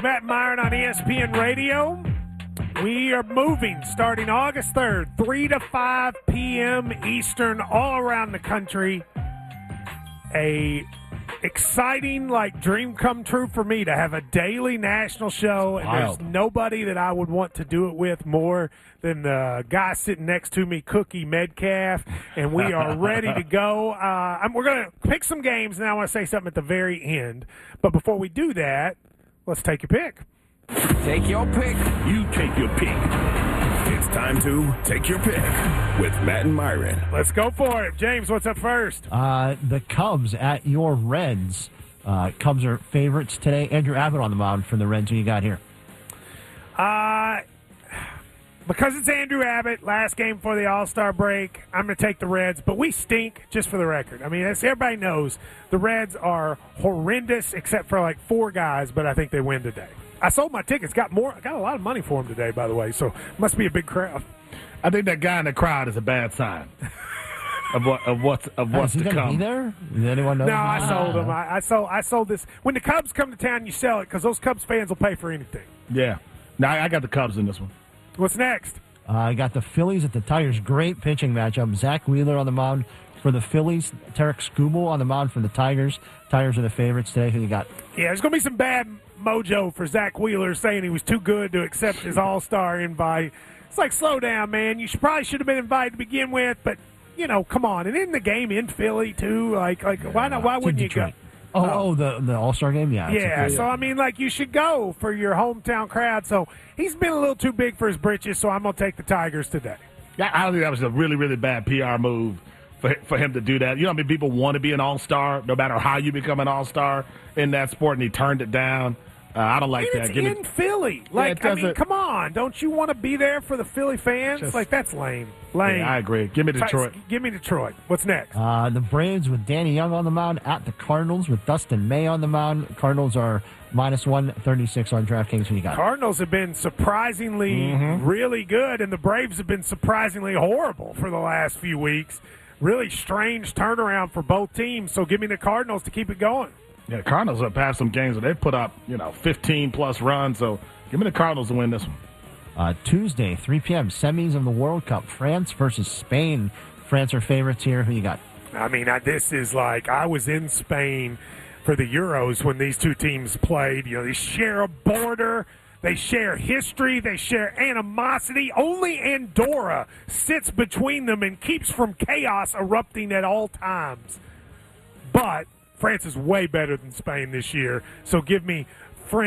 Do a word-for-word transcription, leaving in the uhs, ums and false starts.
Matt Myron on E S P N Radio. We are moving starting August third, three to five p.m. Eastern, all around the country. A exciting, like, dream come true for me to have a daily national show. And Wild. there's nobody that I would want to do it with more than the guy sitting next to me, Cookie Metcalf. And we are ready to go. Uh, I'm, we're going to pick some games, and I want to say something at the very end. But before we do that, let's take your pick. Take your pick. You take your pick. It's time to take your pick with Matt and Myron. Let's go for it. James, what's up first? Uh, the Cubs at your Reds. Uh, Cubs are favorites today. Andrew Abbott on the mound for the Reds. Who you got here? Uh, because it's Andrew Abbott, last game for the All-Star break, I'm going to take the Reds. But we stink, just for the record. I mean, as everybody knows, the Reds are horrendous except for like four guys, but I think they win today. I sold my tickets. Got more. Got a lot of money for them today, by the way. So must be a big crowd. I think that guy in the crowd is a bad sign of what of what's of what's Is he to gonna come. be there? Does anyone know? No, I sold them. I, I sold. I sold this. When the Cubs come to town, you sell it because those Cubs fans will pay for anything. Yeah. No, I I got the Cubs in this one. What's next? Uh, I got the Phillies at the Tigers. Great pitching matchup. Zach Wheeler on the mound for the Phillies. Tarek Skubal on the mound for the Tigers. Tigers are the favorites today. Who you got? Yeah, there's going to be some bad mojo for Zach Wheeler saying he was too good to accept his All-Star invite. It's like, slow down, man. You should, probably should have been invited to begin with, but, you know, come on. And in the game in Philly, too, like, like why not? Why It's in wouldn't you go? Detroit. Oh, oh, the the All Star game, yeah. it's Yeah, a- so, I mean, like, you should go for your hometown crowd. So he's been a little too big for his britches, so I'm going to take the Tigers today. Yeah, I don't think that was a really, really bad P R move for for him to do that. You know, how many people want to be an All Star, no matter how you become an All Star in that sport, and he turned it down. Uh, I don't like And that. it's Give in me, Philly. Like, it I mean, doesn't- come on. Don't you want to be there for the Philly fans? Just- like, that's lame. Lame. yeah, I agree. Give me Detroit. Give me Detroit. What's next? Uh, the Braves with Danny Young on the mound at the Cardinals with Dustin May on the mound. Cardinals are minus one thirty-six on DraftKings. Who you got? Cardinals have been surprisingly Mm-hmm. really good, and the Braves have been surprisingly horrible for the last few weeks. Really strange turnaround for both teams. So give me the Cardinals to keep it going. Yeah, the Cardinals have passed some games where they've put up, you know, fifteen plus runs. So give me the Cardinals to win this one. Uh, Tuesday, three p.m., semis of the World Cup. France versus Spain. France are favorites here. Who you got? I mean, I, this is like I was in Spain for the Euros when these two teams played. You know, they share a border. They share history. They share animosity. Only Andorra sits between them and keeps from chaos erupting at all times. But France is way better than Spain this year. So give me